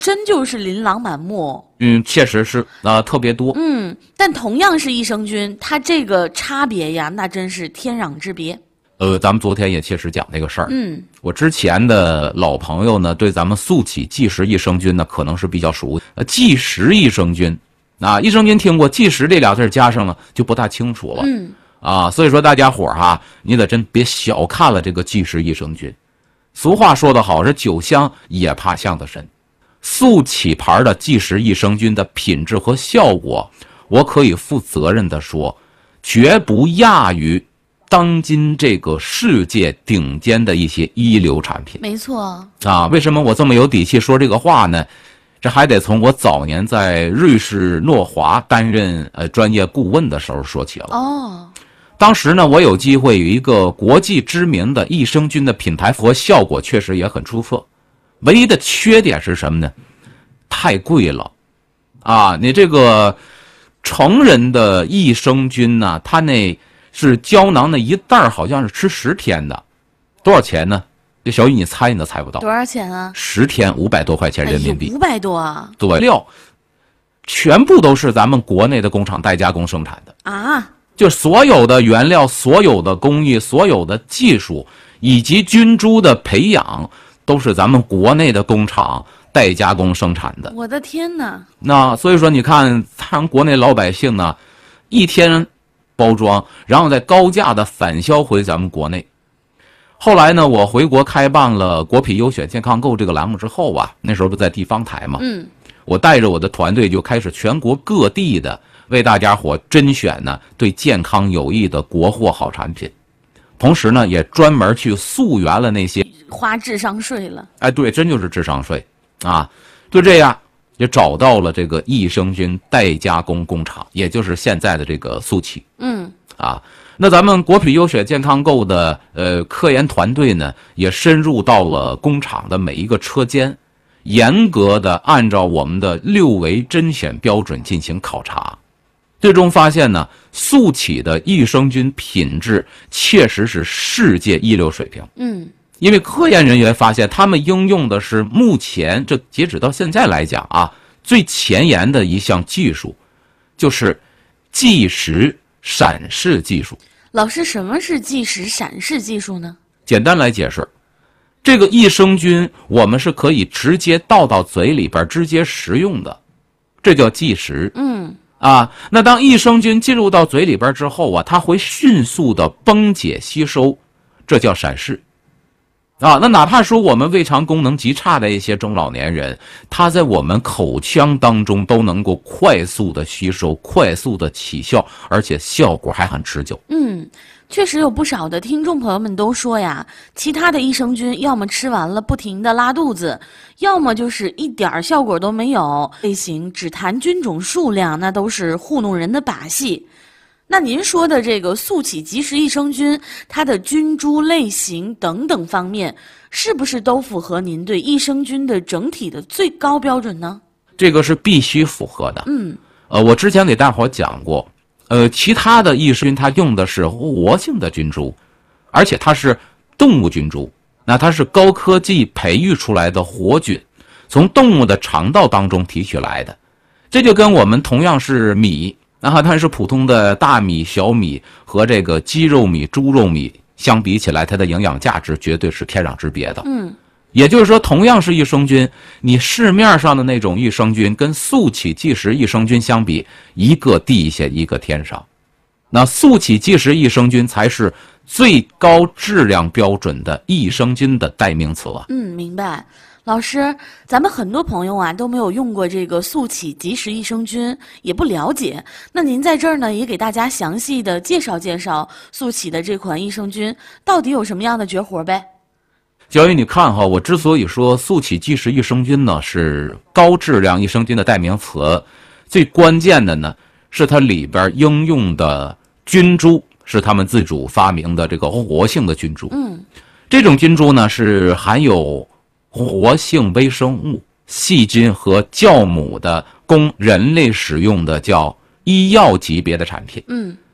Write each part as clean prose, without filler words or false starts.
真就是琳琅满目。 确实是特别多。 但同样是益生菌，它这个差别呀，那真是天壤之别。 咱们昨天也确实讲这个事儿。我之前的老朋友呢，对咱们速起即食益生菌呢，可能是比较熟。即食益生菌益生菌听过，即食这俩字加上了就不大清楚了。所以说大家伙你得真别小看了这个即食益生菌。俗话说得好，是酒香也怕巷子深。速起牌的即食益生菌的品质和效果，我可以负责任地说，绝不亚于当今这个世界顶尖的一些一流产品。 没错为什么我这么有底气说这个话呢？这还得从我早年在瑞士诺华担任专业顾问的时候说起了。当时呢，我有机会与一个国际知名的益生菌的品牌和效果确实也很出色。唯一的缺点是什么呢？太贵了你这个成人的益生菌呢，它那是胶囊的一袋好像是吃10天的，多少钱呢？这小雨你猜你都猜不到。 多少钱啊 ？10天500多块钱人民币。 500多啊？ 对，料全部都是咱们国内的工厂代加工生产的就所有的原料、所有的工艺、所有的技术以及菌株的培养，都是咱们国内的工厂代加工生产的。 我的天哪！ 那所以说你看咱国内老百姓呢，一天包装，然后再高价的返销回咱们国内。后来呢，我回国开办了国品优选健康购这个栏目之后那时候不在地方台嘛，我带着我的团队就开始全国各地的为大家伙甄选呢对健康有益的国货好产品，同时呢也专门去溯源了那些花智商税了。 对，真就是智商税就这样也找到了这个益生菌代加工工厂，也就是现在的这个速起。那咱们国品优选健康购的科研团队呢，也深入到了工厂的每一个车间，严格的按照我们的6维甄选标准进行考察，最终发现呢，速起的益生菌品质确实是世界一流水平。因为科研人员发现，他们应用的是目前这截止到现在来讲最前沿的一项技术，就是即食闪式技术。 老师，什么是即食闪式技术呢？ 简单来解释，这个益生菌我们是可以直接倒到嘴里边直接食用的，这叫即食。那当益生菌进入到嘴里边之后它会迅速的崩解吸收，这叫闪式。那哪怕说我们胃肠功能极差的一些中老年人，他在我们口腔当中都能够快速的吸收，快速的起效，而且效果还很持久。 确实有不少的听众朋友们都说呀，其他的益生菌要么吃完了不停的拉肚子，要么就是一点效果都没有，类型只谈菌种数量，那都是糊弄人的把戏。那您说的这个速起即食益生菌，它的菌株类型等等方面，是不是都符合您对益生菌的整体的最高标准呢？ 这个是必须符合的。我之前给大伙讲过，其他的益生菌它用的是活性的菌株，而且它是动物菌株，那它是高科技培育出来的活菌，从动物的肠道当中提取来的。这就跟我们同样是米，它是普通的大米、小米和这个鸡肉米、猪肉米相比起来，它的营养价值绝对是天壤之别的。也就是说，同样是益生菌，你市面上的那种益生菌跟速起即食益生菌相比，一个地下一个天上。那速起即食益生菌才是最高质量标准的益生菌的代名词。 明白。老师，咱们很多朋友都没有用过这个速起即食益生菌，也不了解。那您在这儿呢，也给大家详细的介绍介绍速起的这款益生菌到底有什么样的绝活呗？ 小雨，你看我之所以说速起即食益生菌呢是高质量益生菌的代名词，最关键的呢是它里边应用的菌株是他们自主发明的这个活性的菌株。这种菌株呢是含有活性微生物、细菌和酵母的供人类使用的叫医药级别的产品。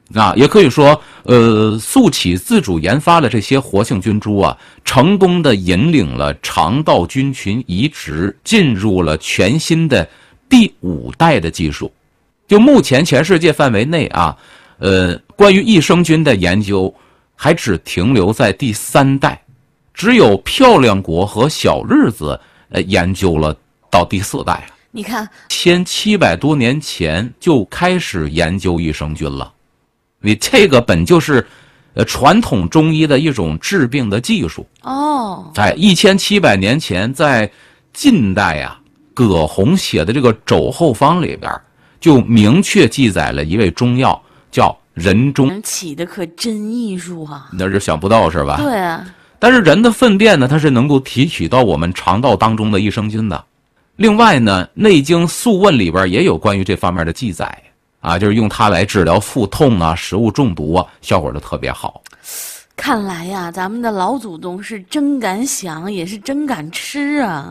啊，也可以说，素启自主研发了这些活性菌株啊，成功的引领了肠道菌群移植进入了全新的第5代的技术。就目前全世界范围内啊，关于益生菌的研究还只停留在第3代，只有漂亮国和小日子研究了到第4代。 你看 ，1700多年前就开始研究益生菌了。你这个本就是传统中医的一种治病的技术哦。 在1700年前，在近代啊，葛洪写的这个《肘后方》里边就明确记载了一味中药叫人中， 起的可真艺术啊！ 那是想不到是吧？ 对啊。 但是人的粪便呢，它是能够提取到我们肠道当中的益生菌的。另外呢，《内经素问》里边也有关于这方面的记载啊，就是用它来治疗腹痛啊、食物中毒啊，效果都特别好。 看来呀，咱们的老祖宗是真敢想，也是真敢吃啊。